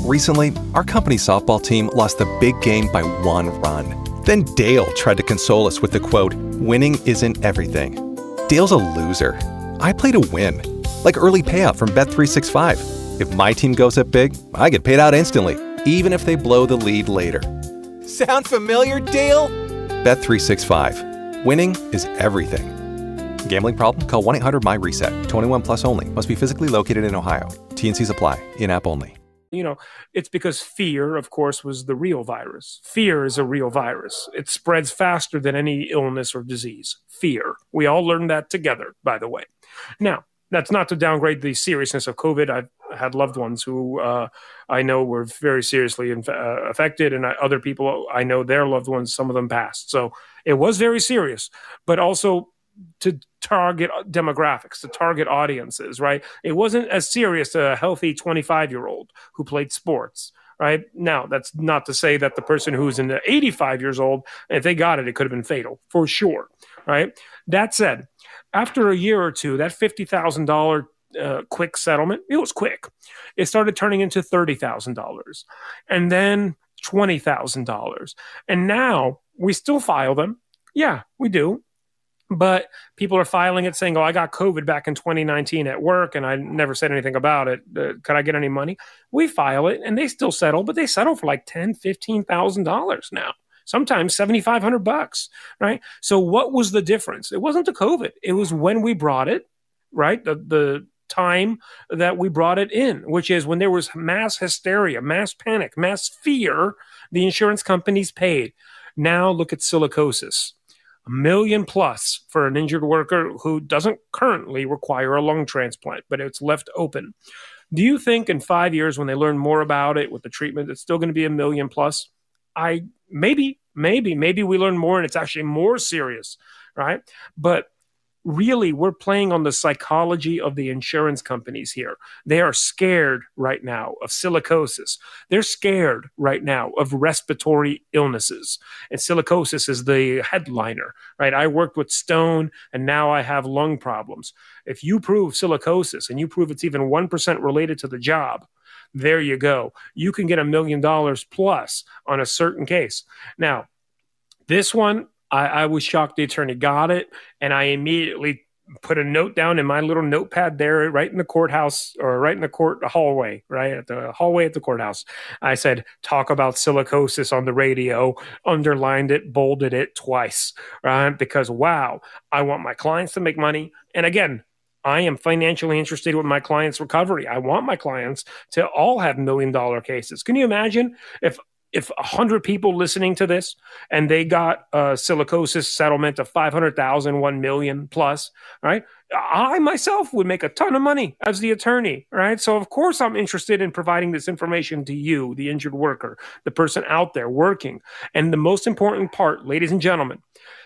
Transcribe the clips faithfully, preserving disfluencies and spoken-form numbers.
Recently, our company's softball team lost the big game by one run. Then Dale tried to console us with the quote, "Winning isn't everything." Dale's a loser. I play to win, like early payout from Bet three sixty-five. If my team goes up big, I get paid out instantly, even if they blow the lead later. Sound familiar, Dale? Bet three sixty-five. Winning is everything. Gambling problem? Call one eight hundred M Y reset. twenty-one plus only. Must be physically located in Ohio. T and Cs apply. In-app only. You know, it's because fear, of course, was the real virus. Fear is a real virus. It spreads faster than any illness or disease. Fear. We all learned that together, by the way. Now, that's not to downgrade the seriousness of COVID. I've had loved ones who uh, I know were very seriously inf- uh, affected, and I, other people, I know their loved ones, some of them passed. So it was very serious, but also to target demographics, to target audiences, right? It wasn't as serious to a healthy twenty-five-year-old who played sports, right? Now, that's not to say that the person who's in the eighty-five years old, if they got it, it could have been fatal, for sure, right? That said, after a year or two, that fifty thousand dollars uh, quick settlement, it was quick. It started turning into thirty thousand dollars and then twenty thousand dollars. And now we still file them. Yeah, we do. But people are filing it saying, oh, I got COVID back in twenty nineteen at work and I never said anything about it. Uh, could I get any money? We file it and they still settle, but they settle for like ten thousand dollars, fifteen thousand dollars now. Sometimes seventy-five hundred bucks, right? So what was the difference? It wasn't the COVID. It was when we brought it, right? The, the time that we brought it in, which is when there was mass hysteria, mass panic, mass fear, the insurance companies paid. Now look at silicosis. A million plus for an injured worker who doesn't currently require a lung transplant, but it's left open. Do you think in five years when they learn more about it with the treatment, it's still going to be a million plus? I maybe, maybe, maybe we learn more and it's actually more serious, right? But really, we're playing on the psychology of the insurance companies here. They are scared right now of silicosis. They're scared right now of respiratory illnesses. And silicosis is the headliner, right? I worked with Stone, and now I have lung problems. If you prove silicosis and you prove it's even one percent related to the job, there you go. You can get a million dollars plus on a certain case. Now, this one, I, I was shocked the attorney got it, and I immediately put a note down in my little notepad there, right in the courthouse, or right in the court hallway, right at the hallway at the courthouse. I said, talk about silicosis on the radio, underlined it, bolded it twice, right? Because, wow, I want my clients to make money. And again, I am financially interested with my clients' recovery. I want my clients to all have million dollar cases. Can you imagine if If a hundred people listening to this and they got a silicosis settlement of five hundred thousand, one million plus, right? I myself would make a ton of money as the attorney, right? So of course I'm interested in providing this information to you, the injured worker, the person out there working. And the most important part, ladies and gentlemen,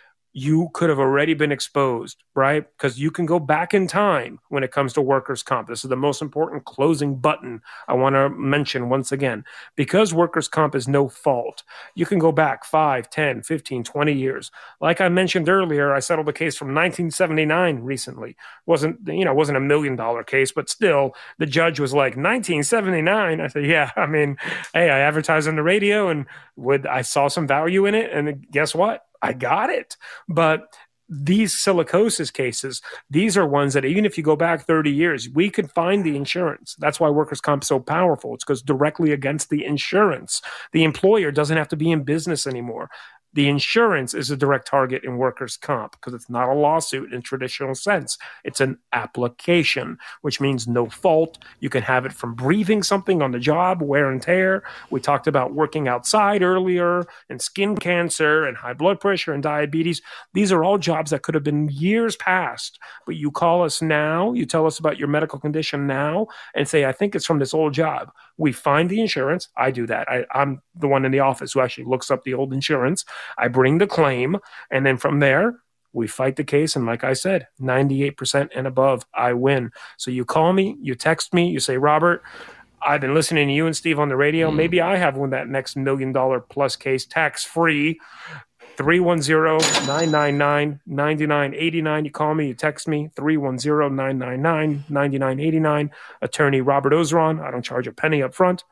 you could have already been exposed, right? Because you can go back in time when it comes to workers' comp. This is the most important closing button I want to mention once again. Because workers' comp is no fault, you can go back five, ten, fifteen, twenty years. Like I mentioned earlier, I settled a case from nineteen seventy-nine recently. Wasn't, you know, wasn't a million dollar case, but still the judge was like, nineteen seventy-nine? I said, yeah, I mean, hey, I advertised on the radio and would I saw some value in it. And guess what? I got it. But these silicosis cases, these are ones that even if you go back thirty years, we could find the insurance. That's why workers' comp is so powerful. It's because directly against the insurance. The employer doesn't have to be in business anymore. The insurance is a direct target in workers' comp because it's not a lawsuit in traditional sense. It's an application, which means no fault. You can have it from breathing something on the job, wear and tear. We talked about working outside earlier, and skin cancer and high blood pressure and diabetes. These are all jobs that could have been years past, but you call us now, you tell us about your medical condition now, and say, I think it's from this old job. We find the insurance. I do that. I, I'm the one in the office who actually looks up the old insurance. I bring the claim, and then from there, we fight the case. And like I said, ninety-eight percent and above, I win. So you call me, you text me, you say, Robert, I've been listening to you and Steve on the radio. Mm. Maybe I have won that next million dollar plus case tax-free. three one zero, nine nine nine, nine nine eight nine. You call me, you text me, three one zero, nine nine nine, nine nine eight nine. Attorney Robert Ozeron. I don't charge a penny up front.